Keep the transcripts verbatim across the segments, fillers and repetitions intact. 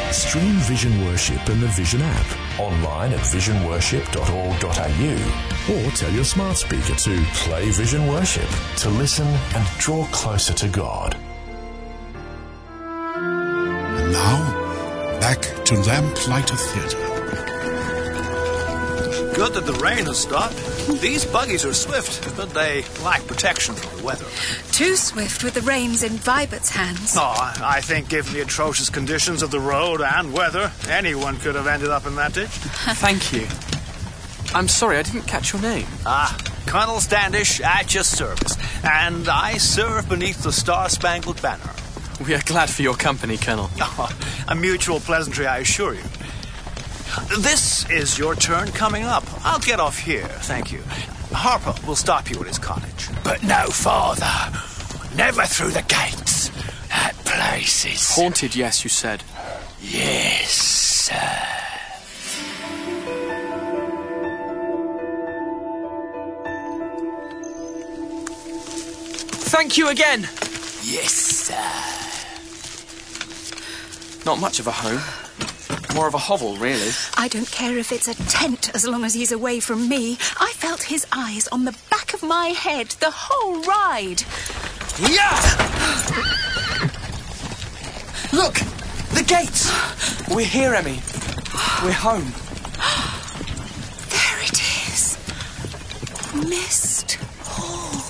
Stream Vision Worship in the Vision app, online at vision worship dot org dot a u, or tell your smart speaker to play Vision Worship to listen and draw closer to God. And now, back to Lamplighter Theatre. Good that the rain has stopped. These buggies are swift, but they lack protection from the weather. Too swift with the reins in Vibert's hands. Oh, I I think given the atrocious conditions of the road and weather, anyone could have ended up in that ditch. Thank you. I'm sorry, I didn't catch your name. Ah, Colonel Standish at your service, and I serve beneath the Star-Spangled Banner. We are glad for your company, Colonel. Oh, a mutual pleasantry, I assure you. This is your turn coming up. I'll get off here, thank you. Harper will stop you at his cottage. But no farther. Never through the gates. That place is... Haunted, yes, you said. Yes, sir. Thank you again. Yes, sir. Not much of a home. More of a hovel, really. I don't care if it's a tent as long as he's away from me. I felt his eyes on the back of my head the whole ride. Yeah! Look! The gates! We're here, Emmy. We're home. There it is. Mist Hall.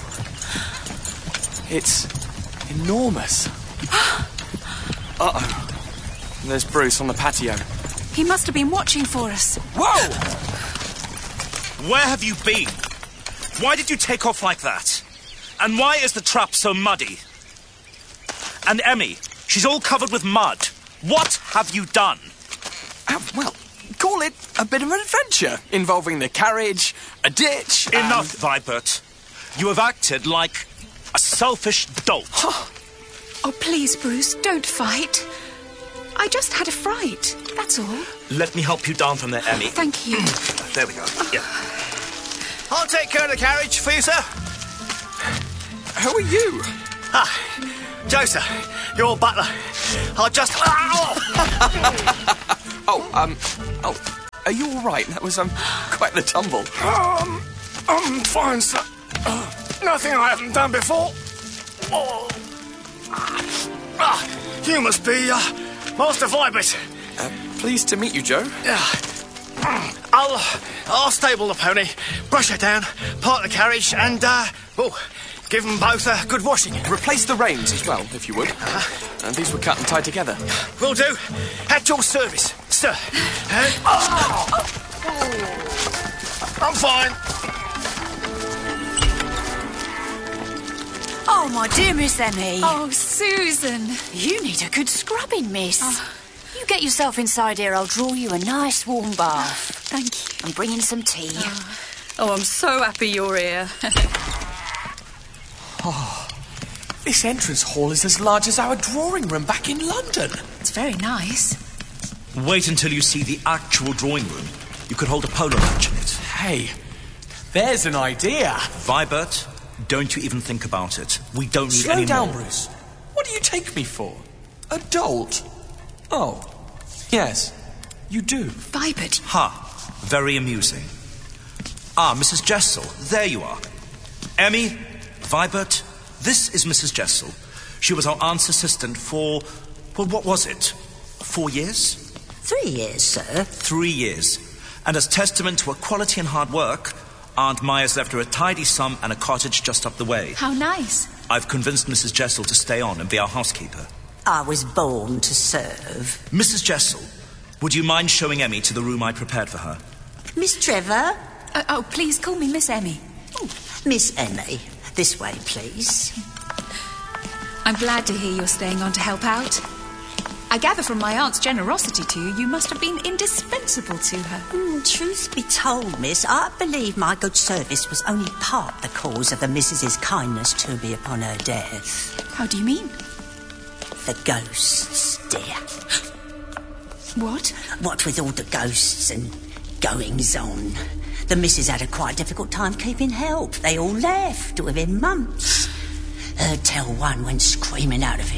It's enormous. Uh-oh. There's Bruce on the patio. He must have been watching for us. Whoa! Where have you been? Why did you take off like that? And why is the trap so muddy? And Emmy, she's all covered with mud. What have you done? Uh, well, call it a bit of an adventure, involving the carriage, a ditch... Enough, and... Vibert. You have acted like a selfish dolt. Oh, please, Bruce, don't fight. I just had a fright, that's all. Let me help you down from there, Emmy. Thank you. There we go. Yeah. I'll take care of the carriage for you, sir. Who are you? Ah, Joe, sir, your butler. I'll just... oh, um... Oh, are you all right? That was, um, quite the tumble. Um, I'm fine, sir. Uh, nothing I haven't done before. Oh. Ah, you must be, uh... Master Vibert. Uh, pleased to meet you, Joe. Uh, I'll, I'll stable the pony, brush her down, park the carriage, and, uh, oh, give them both a good washing. Replace the reins as well, if you would. Uh-huh. And these were cut and tied together. Will do. At your service, sir. Uh, oh. Oh. I'm fine. Oh, my dear Miss Emmy. Oh, Susan. You need a good scrubbing, miss. Oh. You get yourself inside here, I'll draw you a nice warm bath. Thank you. I'm bringing some tea. Oh, oh I'm so happy you're here. Oh, this entrance hall is as large as our drawing room back in London. It's very nice. Wait until you see the actual drawing room. You could hold a polo match in it. Hey, there's an idea. Vibert, don't you even think about it. We don't need Slow any down, more. Bruce. What do you take me for? A dolt? Oh, yes, you do. Vibert. Ha, very amusing. Ah, Missus Jessel, there you are. Emmy, Vibert, this is Missus Jessel. She was our aunt's assistant for, well, what was it? Four years? Three years, sir. Three years. And as testament to her quality and hard work, Aunt Myers left her a tidy sum and a cottage just up the way. How nice. I've convinced Missus Jessel to stay on and be our housekeeper. I was born to serve. Missus Jessel, would you mind showing Emmy to the room I prepared for her? Miss Trevor? Uh, oh, please call me Miss Emmy. Oh, Miss Emmy, this way, please. I'm glad to hear you're staying on to help out. I gather from my aunt's generosity to you, you must have been indispensable to her. Mm, truth be told, miss, I believe my good service was only part the cause of the missus's kindness to me upon her death. How do you mean? The ghosts, dear. What? What with all the ghosts and goings-on, the missus had a quite difficult time keeping help. They all left within months. Heard tell one went screaming out of here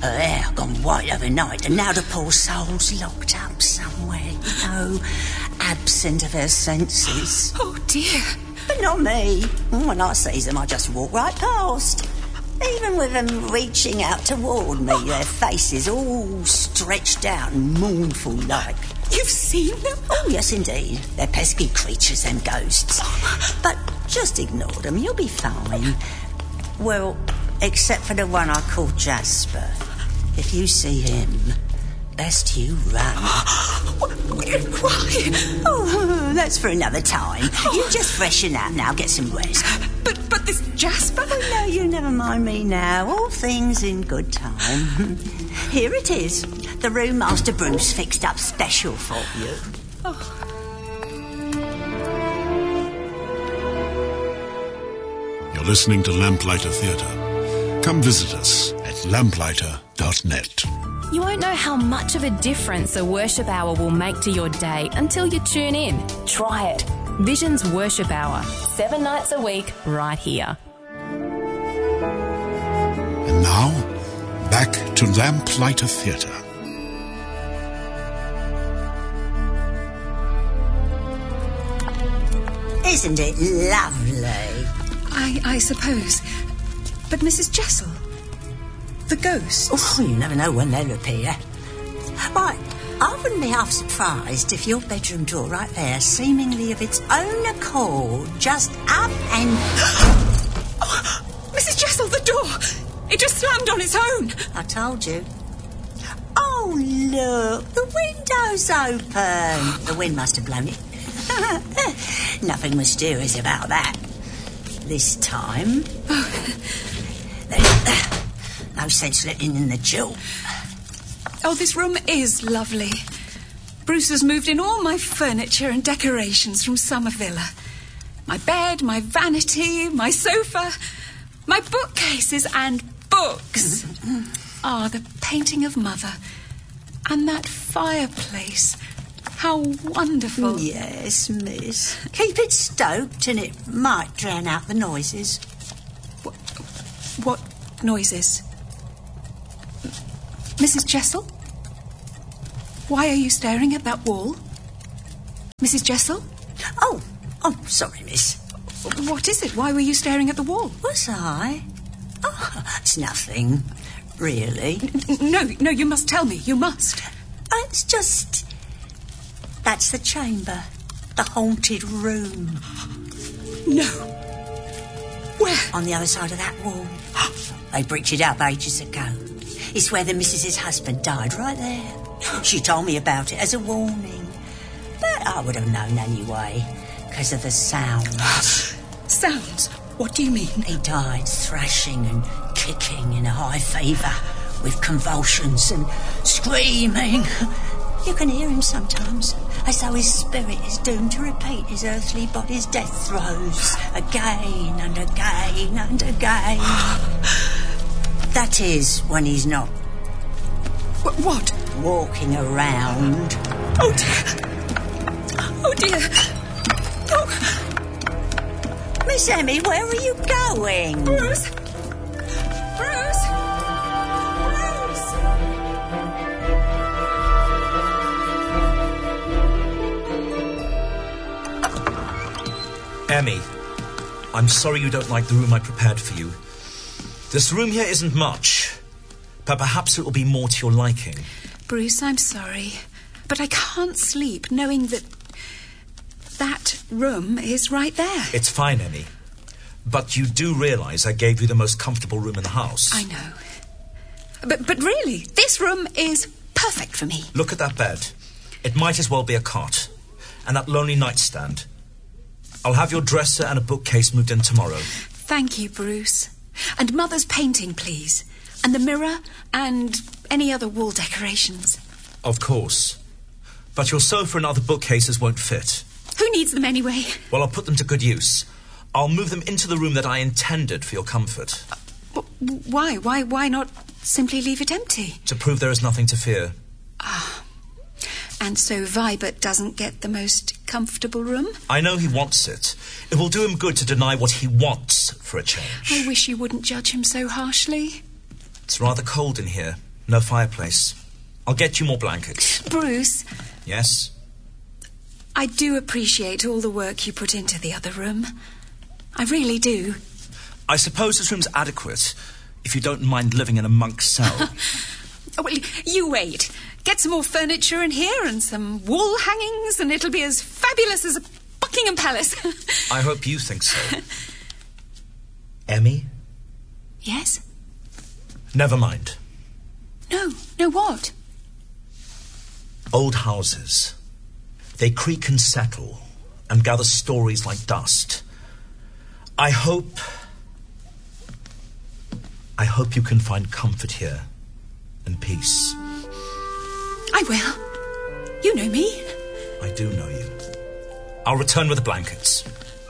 Her hair gone white overnight, and now the poor soul's locked up somewhere, you know, absent of her senses. Oh, dear. But not me. When I sees them, I just walk right past. Even with them reaching out toward me, their faces all stretched out and mournful like. You've seen them? Oh, yes, indeed. They're pesky creatures, them ghosts. But just ignore them, you'll be fine. Well, except for the one I call Jasper. If you see him, best you run. Why? Oh, that's for another time. You just freshen up now, get some rest. But but this Jasper? Oh, no, you never mind me now. All things in good time. Here it is. The room Master Bruce fixed up special for you. Oh. You're listening to Lamplighter Theatre. Come visit us at lamplighter dot net. You won't know how much of a difference a worship hour will make to your day until you tune in. Try it. Vision's Worship Hour. Seven nights a week, right here. And now, back to Lamplighter Theatre. Isn't it lovely? I, I suppose. But Missus Jessel, the ghosts... Oh, you never know when they'll appear. Right, I wouldn't be half surprised if your bedroom door right there, seemingly of its own accord, just up and... Oh, Missus Jessel, the door! It just slammed on its own! I told you. Oh, look, the window's open. The wind must have blown it. Nothing mysterious about that. This time. No sense letting in the chill. Oh, this room is lovely. Bruce has moved in all my furniture and decorations from Summer Villa. My bed, my vanity, my sofa, my bookcases and books. Ah, the painting of Mother. And that fireplace. How wonderful. Yes, miss. Keep it stoked and it might drown out the noises. What, what noises? Missus Jessel? Why are you staring at that wall? Missus Jessel? Oh, oh, sorry, miss. What is it? Why were you staring at the wall? Was I? Oh, it's nothing, really. No, no, you must tell me. You must. It's just... That's the chamber. The haunted room. No. Where? On the other side of that wall. They bricked it up ages ago. It's where the missus's husband died, right there. She told me about it as a warning. But I would have known anyway, because of the sounds. Sounds? What do you mean? He died thrashing and kicking in a high fever, with convulsions and screaming. You can hear him sometimes, as though his spirit is doomed to repeat his earthly body's death throes again and again and again. That is, when he's not... Wh- what? Walking around. Oh, dear. Oh, dear. Oh. Miss Emmy, where are you going? Bruce. Bruce. Emmy, I'm sorry you don't like the room I prepared for you. This room here isn't much, but perhaps it will be more to your liking. Bruce, I'm sorry, but I can't sleep knowing that that room is right there. It's fine, Emmy. But you do realise I gave you the most comfortable room in the house. I know. But, but really, this room is perfect for me. Look at that bed. It might as well be a cot. And that lonely nightstand. I'll have your dresser and a bookcase moved in tomorrow. Thank you, Bruce. And Mother's painting, please. And the mirror and any other wall decorations. Of course. But your sofa and other bookcases won't fit. Who needs them anyway? Well, I'll put them to good use. I'll move them into the room that I intended for your comfort. Uh, why? Why? Why not simply leave it empty? To prove there is nothing to fear. Ah. And so Vibert doesn't get the most comfortable room? I know he wants it. It will do him good to deny what he wants for a change. I wish you wouldn't judge him so harshly. It's rather cold in here. No fireplace. I'll get you more blankets. Bruce. Yes? I do appreciate all the work you put into the other room. I really do. I suppose this room's adequate, if you don't mind living in a monk's cell. Oh, well, you wait. Get some more furniture in here and some wall hangings, and it'll be as fabulous as a Buckingham Palace. I hope you think so. Emmy? Yes? Never mind. No, no what? Old houses. They creak and settle and gather stories like dust. I hope... I hope you can find comfort here and peace. I will. You know me. I do know you. I'll return with the blankets.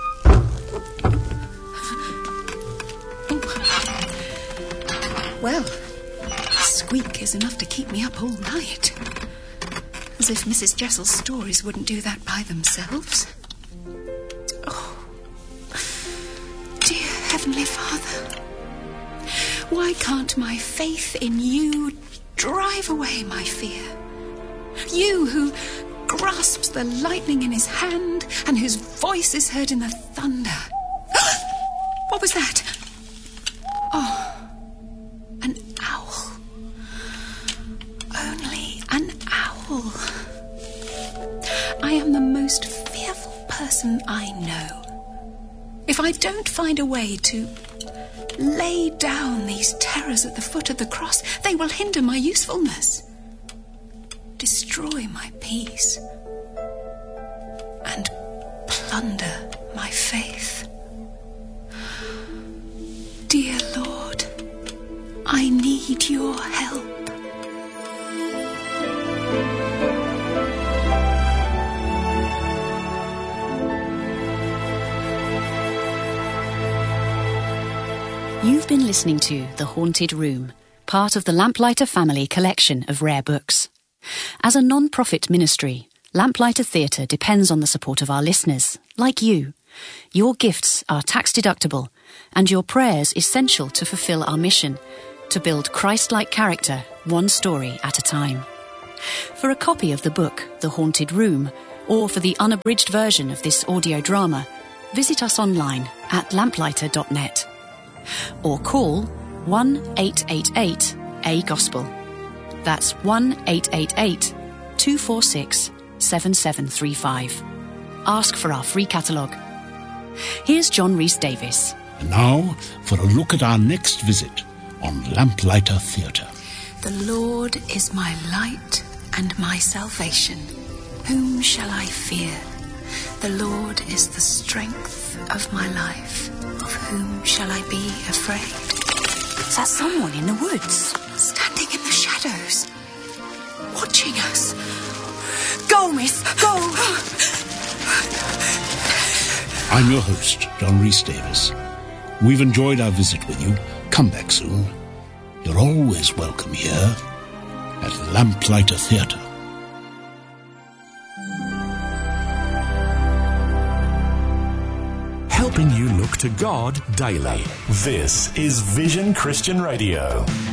Well, a squeak is enough to keep me up all night. As if Missus Jessel's stories wouldn't do that by themselves. Oh, dear Heavenly Father, why can't my faith in you drive away my fear? You who grasps the lightning in his hand and whose voice is heard in the thunder. What was that? Oh, an owl. Only an owl. I am the most fearful person I know. If I don't find a way to lay down these terrors at the foot of the cross, they will hinder my usefulness, destroy my peace, and plunder my faith. Dear Lord, I need your help. You've been listening to The Haunted Room, part of the Lamplighter family collection of rare books. As a non-profit ministry, Lamplighter Theatre depends on the support of our listeners, like you. Your gifts are tax-deductible, and your prayers essential to fulfil our mission, to build Christ-like character, one story at a time. For a copy of the book, The Haunted Room, or for the unabridged version of this audio drama, visit us online at lamplighter dot net. Or call one eight eight eight A Gospel. That's one eight eight eight, two four six, seven seven three five. Ask for our free catalogue. Here's John Rhys Davis. And now for a look at our next visit on Lamplighter Theatre. The Lord is my light and my salvation. Whom shall I fear? The Lord is the strength of my life. Of whom shall I be afraid? Is that someone in the woods? Standing in the shadows, watching us. Go, miss, go! I'm your host, John Rhys Davis. We've enjoyed our visit with you. Come back soon. You're always welcome here at Lamplighter Theatre. Helping you look to God daily. This is Vision Christian Radio.